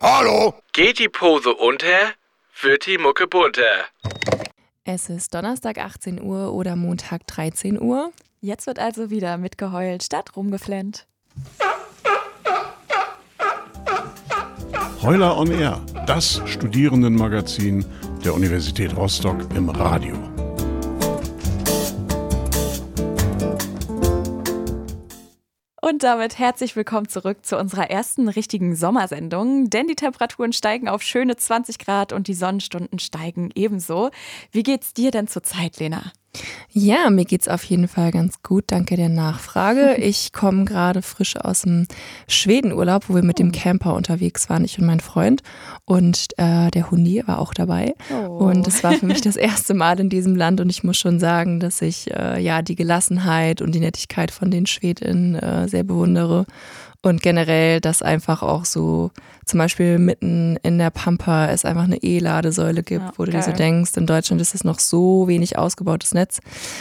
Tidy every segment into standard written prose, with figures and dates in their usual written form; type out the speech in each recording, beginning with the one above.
Hallo? Geht die Pose unter, wird die Mucke bunter. Es ist Donnerstag 18 Uhr oder Montag 13 Uhr. Jetzt wird also wieder mitgeheult statt rumgeflennt. Heuler on Air, das Studierendenmagazin der Universität Rostock im Radio. Und damit herzlich willkommen zurück zu unserer ersten richtigen Sommersendung, denn die Temperaturen steigen auf schöne 20 Grad und die Sonnenstunden steigen ebenso. Wie geht's dir denn zurzeit, Lena? Ja, mir geht's auf jeden Fall ganz gut, danke der Nachfrage. Ich komme gerade frisch aus dem Schwedenurlaub, wo wir mit dem Camper unterwegs waren, ich und mein Freund. Und der Hundi war auch dabei. Und es war für mich das erste Mal in diesem Land und ich muss schon sagen, dass ich die Gelassenheit und die Nettigkeit von den Schwedinnen sehr bewundere. Und generell, dass einfach auch so zum Beispiel mitten in der Pampa es einfach eine E-Ladesäule gibt, wo du dir so denkst, in Deutschland ist es noch so wenig ausgebautes Netz.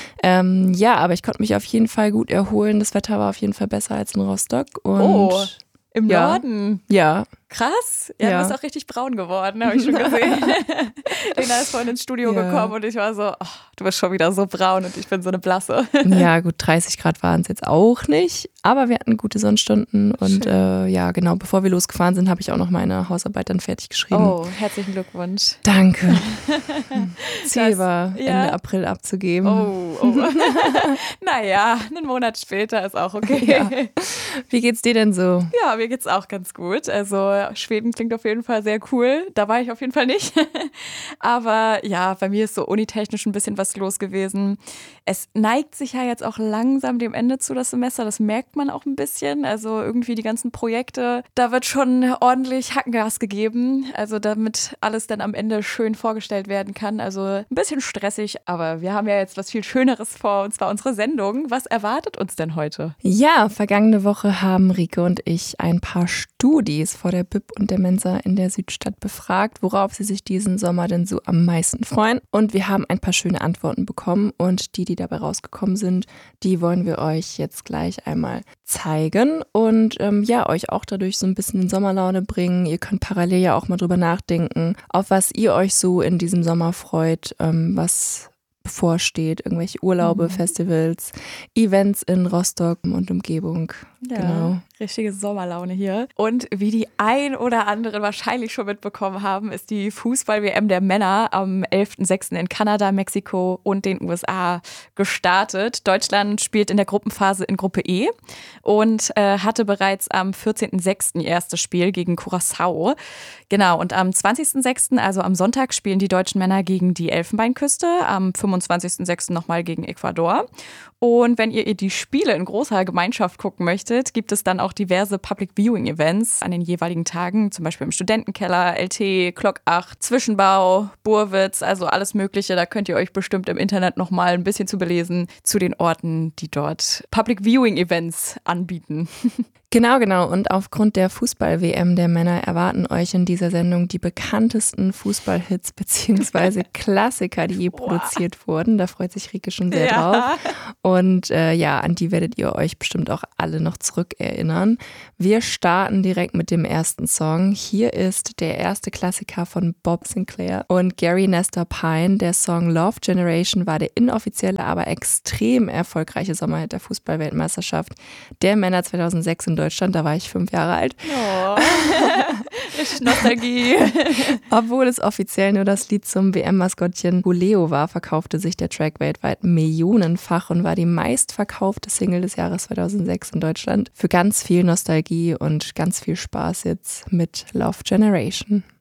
Aber ich konnte mich auf jeden Fall gut erholen. Das Wetter war auf jeden Fall besser als in Rostock. Und im Norden? Ja. Krass. Ja, du bist auch richtig braun geworden, habe ich schon gesehen. Lena ist vorhin ins Studio gekommen und ich war so, du bist schon wieder so braun und ich bin so eine Blasse. Ja, gut, 30 Grad waren es jetzt auch nicht, aber wir hatten gute Sonnenstunden und bevor wir losgefahren sind, habe ich auch noch meine Hausarbeit dann fertig geschrieben. Oh, herzlichen Glückwunsch. Danke. Ziel war, Ende April abzugeben. Oh. Naja, einen Monat später ist auch okay. Ja. Wie geht's dir denn so? Ja, mir geht's auch ganz gut. Also Schweden klingt auf jeden Fall sehr cool. Da war ich auf jeden Fall nicht. Aber ja, bei mir ist so unitechnisch ein bisschen was los gewesen. Es neigt sich ja jetzt auch langsam dem Ende zu, das Semester. Das merkt man auch ein bisschen. Also irgendwie die ganzen Projekte, da wird schon ordentlich Hackengas gegeben. Also damit alles dann am Ende schön vorgestellt werden kann. Also ein bisschen stressig, aber wir haben ja jetzt was viel Schöneres vor, und zwar unsere Sendung. Was erwartet uns denn heute? Ja, vergangene Woche haben Rike und ich ein paar Studis vor der BIP und der Mensa in der Südstadt befragt, worauf sie sich diesen Sommer denn so am meisten freuen. Und wir haben ein paar schöne Antworten bekommen und die dabei rausgekommen sind, die wollen wir euch jetzt gleich einmal zeigen und euch auch dadurch so ein bisschen in Sommerlaune bringen. Ihr könnt parallel ja auch mal drüber nachdenken, auf was ihr euch so in diesem Sommer freut, was bevorsteht, irgendwelche Urlaube, Festivals, Events in Rostock und Umgebung. Ja, genau. Richtige Sommerlaune hier. Und wie die ein oder anderen wahrscheinlich schon mitbekommen haben, ist die Fußball-WM der Männer am 11.06. in Kanada, Mexiko und den USA gestartet. Deutschland spielt in der Gruppenphase in Gruppe E und hatte bereits am 14.06. ihr erstes Spiel gegen Curaçao. Genau, und am 20.06., also am Sonntag, spielen die deutschen Männer gegen die Elfenbeinküste, am 25.06. nochmal gegen Ecuador. Und wenn ihr die Spiele in großer Gemeinschaft gucken möchtet, gibt es dann auch diverse Public Viewing Events an den jeweiligen Tagen, zum Beispiel im Studentenkeller, LT, Glock 8, Zwischenbau, Burwitz, also alles Mögliche. Da könnt ihr euch bestimmt im Internet nochmal ein bisschen zu belesen zu den Orten, die dort Public Viewing Events anbieten. Genau. Und aufgrund der Fußball-WM der Männer erwarten euch in dieser Sendung die bekanntesten Fußballhits bzw. Klassiker, die je produziert wurden. Da freut sich Rike schon sehr drauf. Und an die werdet ihr euch bestimmt auch alle noch zurückerinnern. Wir starten direkt mit dem ersten Song. Hier ist der erste Klassiker von Bob Sinclair und Gary Nestor Pine. Der Song Love Generation war der inoffizielle, aber extrem erfolgreiche Sommerhit der Fußball-Weltmeisterschaft der Männer 2006 in Deutschland. Da war ich 5 Jahre alt. Oh. Richtig Nostalgie. Obwohl es offiziell nur das Lied zum WM-Maskottchen Buleo war, verkaufte sich der Track weltweit millionenfach und war die meistverkaufte Single des Jahres 2006 in Deutschland. Für ganz viel Nostalgie und ganz viel Spaß jetzt mit Love Generation.